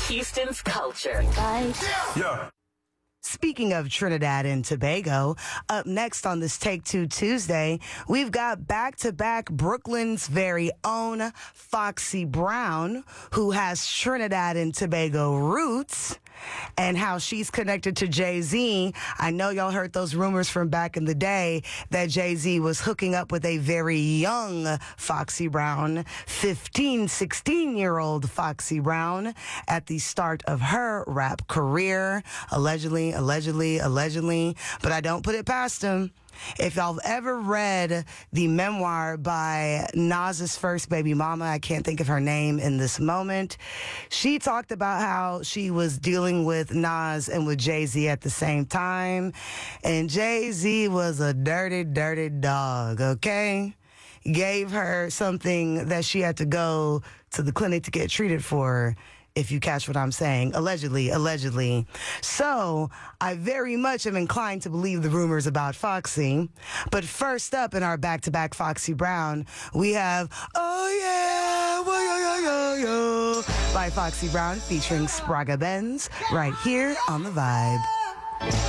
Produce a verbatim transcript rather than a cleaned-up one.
Houston's culture. Yeah. Speaking of Trinidad and Tobago, up next on this Take Two Tuesday, we've got back-to-back Brooklyn's very own Foxy Brown, who has Trinidad and Tobago roots, and how she's connected to Jay-Z. I know y'all heard those rumors from back in the day that Jay-Z was hooking up with a very young Foxy Brown, fifteen, sixteen-year-old Foxy Brown, at the start of her rap career. Allegedly, allegedly, allegedly, but I don't put it past him. If y'all have ever read the memoir by Nas's first baby mama, I can't think of her name in this moment, she talked about how she was dealing with Nas and with Jay-Z at the same time, and Jay-Z was a dirty, dirty dog, okay? Gave her something that she had to go to the clinic to get treated for, if you catch what I'm saying. Allegedly, allegedly. So, I very much am inclined to believe the rumors about Foxy. But first up in our back-to-back Foxy Brown, we have Oh Yeah, Whoa, Yo, Yo, Yo, Yo, by Foxy Brown featuring Spraga Benz right here on The Vibe.